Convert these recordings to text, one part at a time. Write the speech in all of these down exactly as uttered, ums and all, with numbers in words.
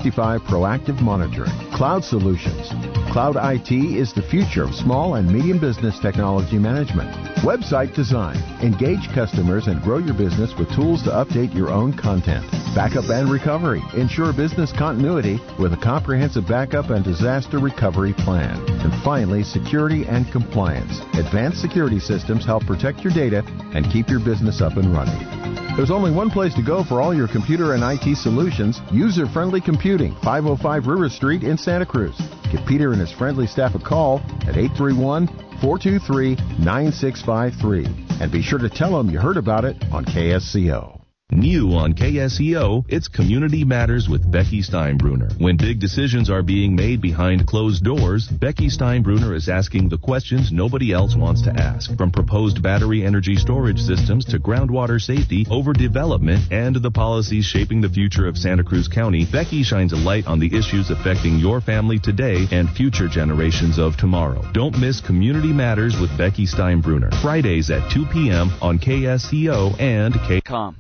sixty-five proactive monitoring. Cloud Solutions. Cloud I T is the future of small and medium business technology management. Website design. Engage customers and grow your business with tools to update your own content. Backup and recovery. Ensure business continuity with a comprehensive backup and disaster recovery plan. And finally, security and compliance. Advanced security systems help protect your data and keep your business up and running. There's only one place to go for all your computer and I T solutions. User-Friendly Computing, five oh five River Street in Santa Cruz. Give Peter and his friendly staff a call at eight three one, four two three, nine six five three. And be sure to tell them you heard about it on K S C O. New on K S E O, it's Community Matters with Becky Steinbruner. When big decisions are being made behind closed doors, Becky Steinbruner is asking the questions nobody else wants to ask. From proposed battery energy storage systems to groundwater safety, overdevelopment, and the policies shaping the future of Santa Cruz County, Becky shines a light on the issues affecting your family today and future generations of tomorrow. Don't miss Community Matters with Becky Steinbruner. Fridays at two p.m. on K S E O and K C O M.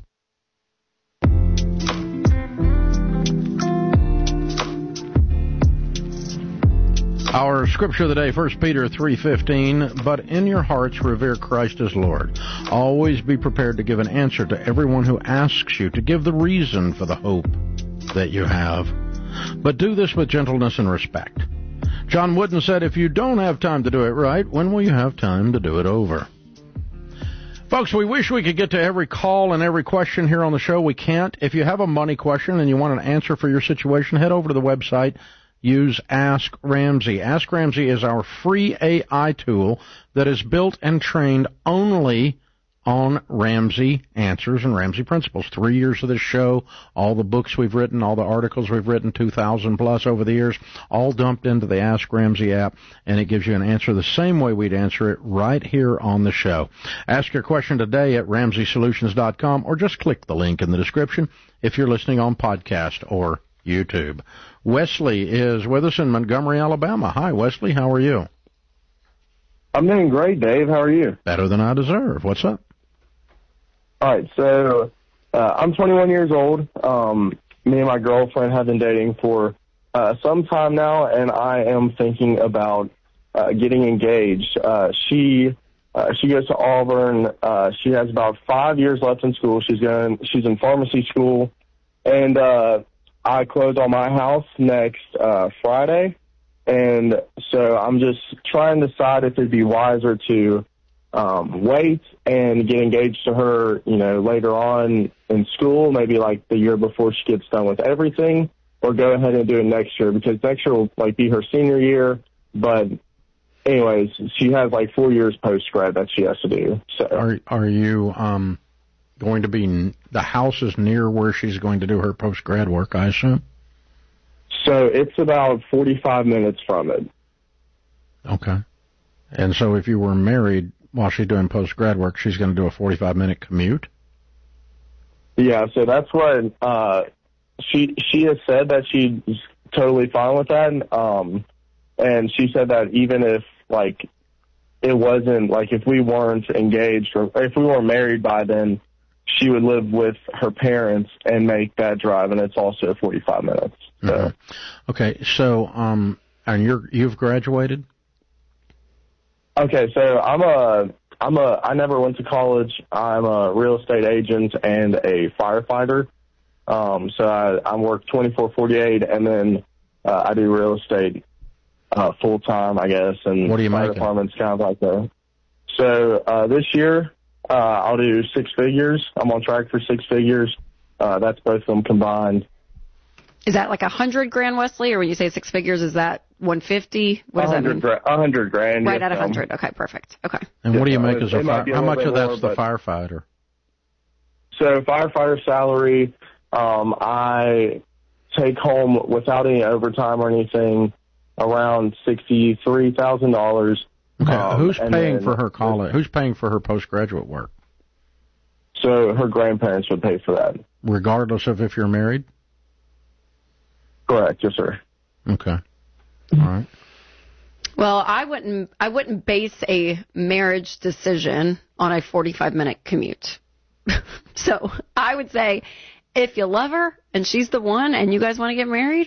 Our scripture of the day, First Peter three fifteen, but in your hearts revere Christ as Lord. Always be prepared to give an answer to everyone who asks you, to give the reason for the hope that you have. But do this with gentleness and respect. John Wooden said, if you don't have time to do it right, when will you have time to do it over? Folks, we wish we could get to every call and every question here on the show. We can't. If you have a money question and you want an answer for your situation, head over to the website. Use Ask Ramsey. Ask Ramsey is our free A I tool that is built and trained only on Ramsey answers and Ramsey principles. Three years of this show, all the books we've written, all the articles we've written, two thousand plus over the years, all dumped into the Ask Ramsey app, and it gives you an answer the same way we'd answer it right here on the show. Ask your question today at ramsey solutions dot com, or just click the link in the description if you're listening on podcast or YouTube. Wesley is with us in Montgomery, Alabama. Hi, Wesley. How are you? I'm doing great, Dave. How are you? Better than I deserve. What's up? All right, so uh, I'm twenty-one years old. Um, me and my girlfriend have been dating for uh, some time now, and I am thinking about uh, getting engaged. Uh, she uh, she goes to Auburn. Uh, she has about five years left in school. She's going. She's in pharmacy school, and uh, I close on my house next uh, Friday, and so I'm just trying to decide if it'd be wiser to um, wait and get engaged to her, you know, later on in school, maybe like the year before she gets done with everything, or go ahead and do it next year, because next year will like be her senior year. But anyways, she has like four years post grad that she has to do. So are are you um? going to be, the house is near where she's going to do her post-grad work, I assume? So it's about forty-five minutes from it. Okay. And so if you were married while she's doing post-grad work, she's going to do a forty-five minute commute? Yeah, so that's what uh, she she has said, that she's totally fine with that. Um, and she said that even if, like, it wasn't, like, if we weren't engaged or if we weren't married by then, she would live with her parents and make that drive, and it's also forty-five minutes. So. Mm-hmm. Okay, so um, and you're you've graduated? Okay, so I'm a I'm a I never went to college. I'm a real estate agent and a firefighter. Um, so I, I work twenty-four forty-eight, and then uh, I do real estate uh, full time, I guess. And what do you fire make? Department's kind of like that. So uh, this year. Uh, I'll do six figures. I'm on track for six figures. Uh, that's both of them combined. Is that like a hundred grand, Wesley, or when you say six figures, is that one fifty? What does that mean? A hundred grand. Right yes, at a hundred. Okay, perfect. Okay. And yes, what do you make as a fire? How much of that's more, the firefighter? So firefighter salary, um, I take home without any overtime or anything around sixty-three thousand dollars. Okay, um, who's paying then, for her college? Who's paying for her postgraduate work? So her grandparents would pay for that. Regardless of if you're married? Correct, yes, sir. Okay. All right. Well, I wouldn't I wouldn't base a marriage decision on a forty-five minute commute. So I would say if you love her and she's the one and you guys want to get married,